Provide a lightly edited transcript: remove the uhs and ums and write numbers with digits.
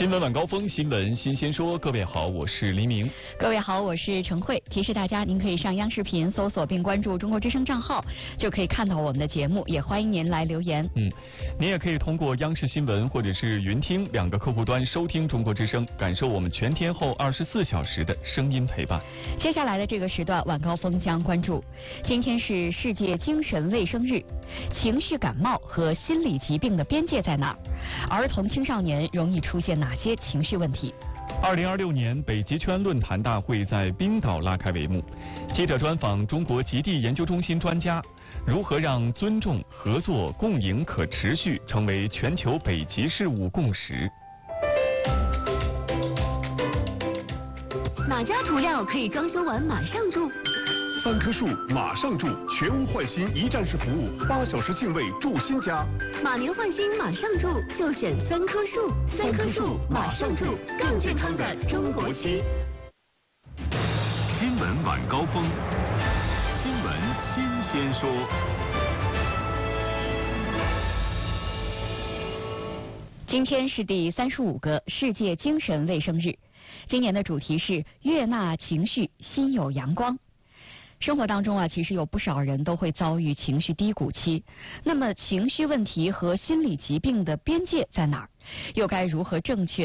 新闻晚高峰，新闻新鲜说。各位好，我是黎明。 各位好，我是陈慧。提示大家，您可以上央视频搜索并关注中国之声账号，就可以看到我们的节目。也欢迎您来留言。 您也可以通过央视新闻或者是云听两个客户端收听中国之声，感受我们全天候24小时的声音陪伴。 接下来的这个时段，晚高峰将关注：今天是世界精神卫生日，情绪感冒和心理疾病的边界在哪儿？儿童青少年容易出现哪些情绪问题 ？2026年北极圈论坛大会在冰岛拉开帷幕。记者专访中国极地研究中心专家，如何让尊重、合作、共赢、可持续成为全球北极事务共识？ 哪家涂料可以装修完马上住 ？3棵树马上住，全屋换新一站式服务，8小时净位住新家。 马年换新马上住，就选3棵树，3棵树马上住，更健康的中国区。 新闻晚高峰，新闻新鲜说。 今天是第35个世界精神卫生日，今年的主题是悦纳情绪，心有阳光。生活当中其实有不少人都会遭遇情绪低谷期。那么情绪问题和心理疾病的边界在哪儿？又该如何正确